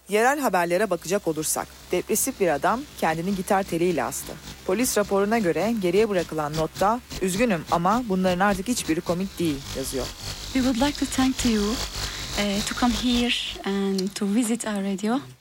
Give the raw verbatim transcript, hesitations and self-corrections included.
Yerel haberlere bakacak olursak, depresif bir adam kendini gitar teliyle astı. Polis raporuna göre geriye bırakılan notta, "Üzgünüm ama bunların artık hiçbiri komik değil" yazıyor. We would like to thank to you uh, to come here and to visit our radio.